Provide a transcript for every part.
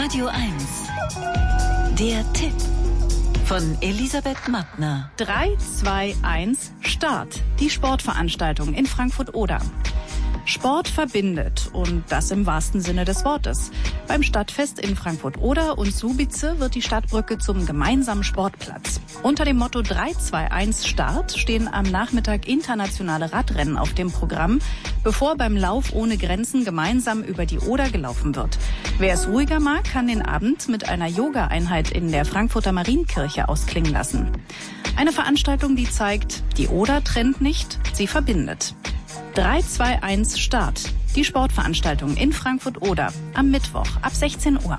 Radio 1. Der Tipp von Elisabeth Mattner. 3, 2, 1, Start. Die Sportveranstaltung in Frankfurt-Oder. Sport verbindet und das im wahrsten Sinne des Wortes. Beim Stadtfest in Frankfurt-Oder und Słubice wird die Stadtbrücke zum gemeinsamen Sportplatz. Unter dem Motto 3, 2, 1 Start stehen am Nachmittag internationale Radrennen auf dem Programm, bevor beim Lauf ohne Grenzen gemeinsam über die Oder gelaufen wird. Wer es ruhiger mag, kann den Abend mit einer Yoga-Einheit in der Frankfurter Marienkirche ausklingen lassen. Eine Veranstaltung, die zeigt, die Oder trennt nicht, sie verbindet. 3, 2, 1 Start. Die Sportveranstaltung in Frankfurt-Oder am Mittwoch ab 16 Uhr.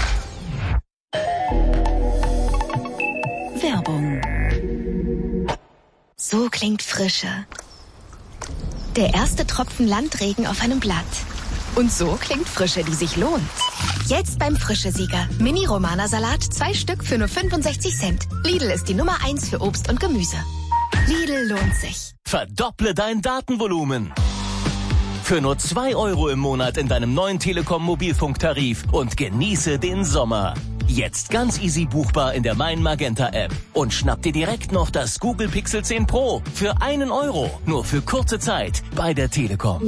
Werbung. So klingt Frische. Der erste Tropfen Landregen auf einem Blatt. Und so klingt Frische, die sich lohnt. Jetzt beim Frische-Sieger. Mini-Romana-Salat, 2 Stück für nur 65 Cent. Lidl ist die Nummer 1 für Obst und Gemüse. Lidl lohnt sich. Verdopple dein Datenvolumen. Für nur 2 € im Monat in deinem neuen Telekom-Mobilfunktarif und genieße den Sommer. Jetzt ganz easy buchbar in der Mein Magenta App. Und schnapp dir direkt noch das Google Pixel 10 Pro für 1 €. Nur für kurze Zeit bei der Telekom.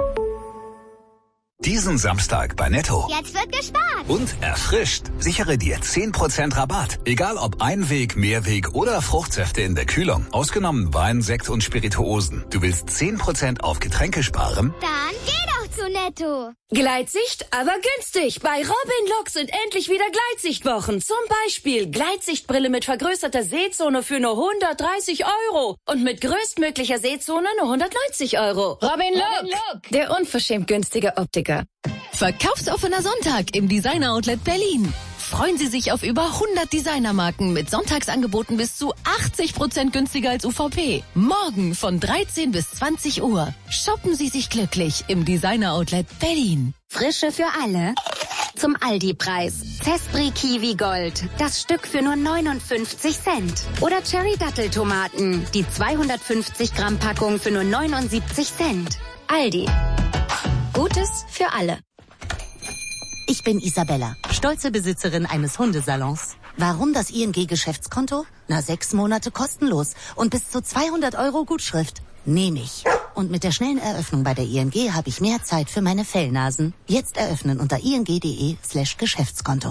Diesen Samstag bei Netto. Jetzt wird gespart. Und erfrischt. Sichere dir 10% Rabatt. Egal ob Einweg, Mehrweg oder Fruchtsäfte in der Kühlung. Ausgenommen Wein, Sekt und Spirituosen. Du willst 10% auf Getränke sparen? Dann geh doch zu Netto. Gleitsicht, aber günstig. Bei Robin Lux sind endlich wieder Gleitsichtwochen. Zum Beispiel Gleitsichtbrille mit vergrößerter Sehzone für nur 130 €. Und mit größtmöglicher Sehzone nur 190 €. Robin Look, der unverschämt günstige Optiker. Verkaufsoffener Sonntag im Designer Outlet Berlin. Freuen Sie sich auf über 100 Designermarken mit Sonntagsangeboten bis zu 80% günstiger als UVP. Morgen von 13 bis 20 Uhr. Shoppen Sie sich glücklich im Designer Outlet Berlin. Frische für alle. Zum Aldi-Preis. Zespri Kiwi Gold. Das Stück für nur 59 Cent. Oder Cherry Datteltomaten. Die 250 Gramm Packung für nur 79 Cent. Aldi. Gutes für alle. Ich bin Isabella, stolze Besitzerin eines Hundesalons. Warum das ING-Geschäftskonto? 6 Monate kostenlos und bis zu 200 € Gutschrift. Nehme ich. Und mit der schnellen Eröffnung bei der ING habe ich mehr Zeit für meine Fellnasen. Jetzt eröffnen unter ing.de/Geschäftskonto.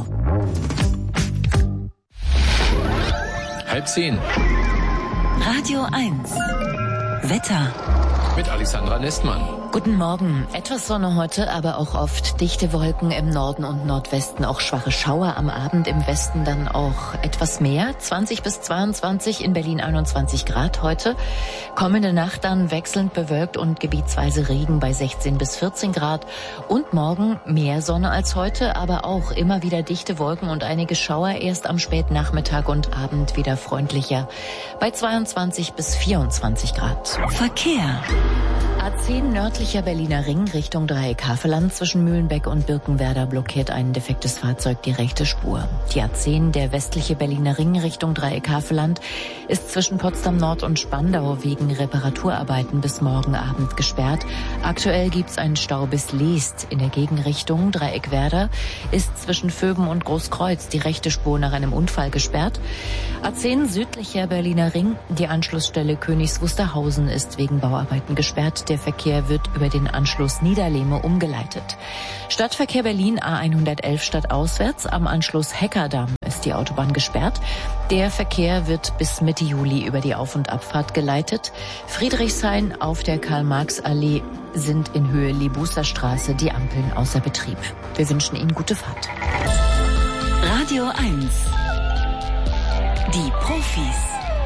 9:30. Radio 1. Wetter. Mit Alexandra Nestmann. Guten Morgen. Etwas Sonne heute, aber auch oft dichte Wolken im Norden und Nordwesten. Auch schwache Schauer am Abend, im Westen dann auch etwas mehr. 20 bis 22, in Berlin 21 Grad heute. Kommende Nacht dann wechselnd bewölkt und gebietsweise Regen bei 16 bis 14 Grad. Und morgen mehr Sonne als heute, aber auch immer wieder dichte Wolken und einige Schauer. Erst am Spätnachmittag und Abend wieder freundlicher bei 22 bis 24 Grad. Verkehr. A10 nördlicher Berliner Ring Richtung Dreieck Havelland zwischen Mühlenbeck und Birkenwerder blockiert ein defektes Fahrzeug die rechte Spur. Die A10 der westliche Berliner Ring Richtung Dreieck Havelland ist zwischen Potsdam Nord und Spandau wegen Reparaturarbeiten bis morgen Abend gesperrt. Aktuell gibt's einen Stau bis Leest. In der Gegenrichtung Dreieck Werder ist zwischen Vöben und Großkreuz die rechte Spur nach einem Unfall gesperrt. A10 südlicher Berliner Ring, die Anschlussstelle Königs Wusterhausen ist wegen Bauarbeiten gesperrt. Der Verkehr wird über den Anschluss Niederlehme umgeleitet. Stadtverkehr Berlin A111 stadtauswärts. Am Anschluss Heckerdamm ist die Autobahn gesperrt. Der Verkehr wird bis Mitte Juli über die Auf- und Abfahrt geleitet. Friedrichshain auf der Karl-Marx-Allee sind in Höhe Libusterstraße die Ampeln außer Betrieb. Wir wünschen Ihnen gute Fahrt. Radio 1. Die Profis.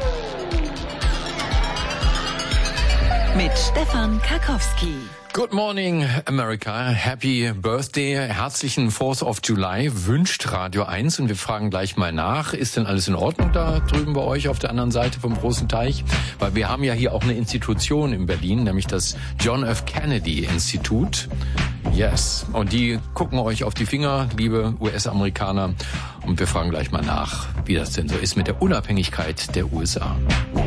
Mit Stefan Karkowski. Good morning, America. Happy Birthday. Herzlichen 4th of July wünscht Radio 1. Und wir fragen gleich mal nach, ist denn alles in Ordnung da drüben bei euch auf der anderen Seite vom großen Teich? Weil wir haben ja hier auch eine Institution in Berlin, nämlich das John F. Kennedy Institut. Yes. Und die gucken euch auf die Finger, liebe US-Amerikaner. Und wir fragen gleich mal nach, wie das denn so ist mit der Unabhängigkeit der USA.